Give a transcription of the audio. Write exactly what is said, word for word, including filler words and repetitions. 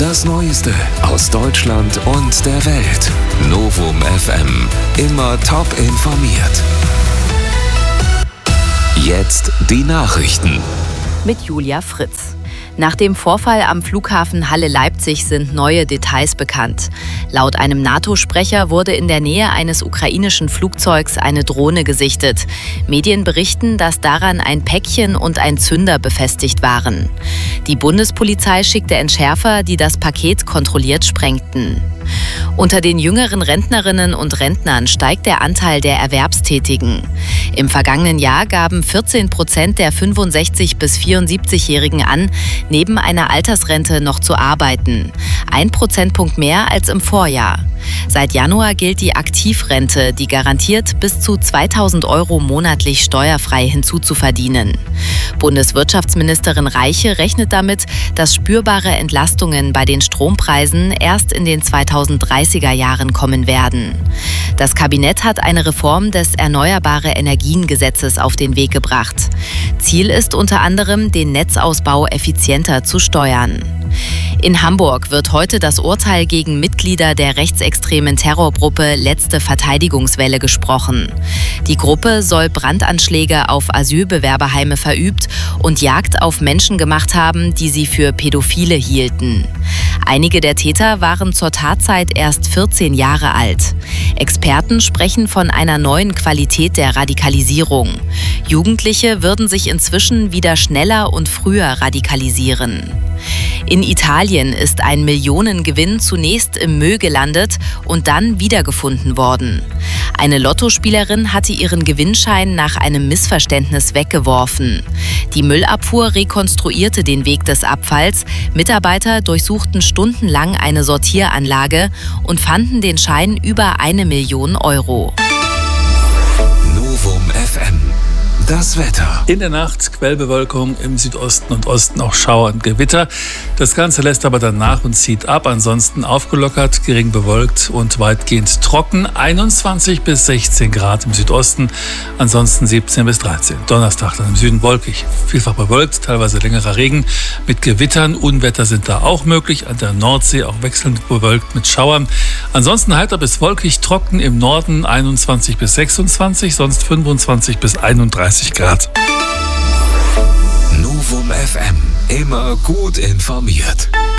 Das Neueste aus Deutschland und der Welt. Novum F M. Immer top informiert. Jetzt die Nachrichten. Mit Julia Fritz. Nach dem Vorfall am Flughafen Halle-Leipzig sind neue Details bekannt. Laut einem NATO-Sprecher wurde in der Nähe eines ukrainischen Flugzeugs eine Drohne gesichtet. Medien berichten, dass daran ein Päckchen und ein Zünder befestigt waren. Die Bundespolizei schickte Entschärfer, die das Paket kontrolliert sprengten. Unter den jüngeren Rentnerinnen und Rentnern steigt der Anteil der Erwerbstätigen. Im vergangenen Jahr gaben vierzehn Prozent der fünfundsechzig- bis vierundsiebzigjährigen an, neben einer Altersrente noch zu arbeiten. Ein Prozentpunkt mehr als im Vorjahr. Seit Januar gilt die Aktivrente, die garantiert, bis zu zweitausend Euro monatlich steuerfrei hinzuzuverdienen. Bundeswirtschaftsministerin Reiche rechnet damit, dass spürbare Entlastungen bei den Strompreisen erst in den zweitausenddreißiger Jahren kommen werden. Das Kabinett hat eine Reform des Erneuerbare-Energien-Gesetzes auf den Weg gebracht. Ziel ist unter anderem, den Netzausbau effizienter zu steuern. In Hamburg wird heute das Urteil gegen Mitglieder der rechtsextremen Terrorgruppe Letzte Verteidigungswelle gesprochen. Die Gruppe soll Brandanschläge auf Asylbewerberheime verübt und Jagd auf Menschen gemacht haben, die sie für Pädophile hielten. Einige der Täter waren zur Tatzeit erst vierzehn Jahre alt. Experten sprechen von einer neuen Qualität der Radikalisierung. Jugendliche würden sich inzwischen wieder schneller und früher radikalisieren. In Italien ist ein Millionengewinn zunächst im Müll gelandet und dann wiedergefunden worden. Eine Lottospielerin hatte ihren Gewinnschein nach einem Missverständnis weggeworfen. Die Müllabfuhr rekonstruierte den Weg des Abfalls. Mitarbeiter durchsuchten stundenlang eine Sortieranlage und fanden den Schein über eine Million Euro. Novum F M. Das Wetter. In der Nacht Quellbewölkung, im Südosten und Osten auch Schauer und Gewitter. Das Ganze lässt aber dann nach und zieht ab. Ansonsten aufgelockert, gering bewölkt und weitgehend trocken. einundzwanzig bis sechzehn Grad im Südosten, ansonsten siebzehn bis dreizehn. Donnerstag dann im Süden wolkig, vielfach bewölkt, teilweise längerer Regen mit Gewittern. Unwetter sind da auch möglich. An der Nordsee auch wechselnd bewölkt mit Schauern. Ansonsten heiter bis wolkig, trocken im Norden einundzwanzig bis sechsundzwanzig, sonst fünfundzwanzig bis einunddreißig Grad. Novum F M. Immer gut informiert.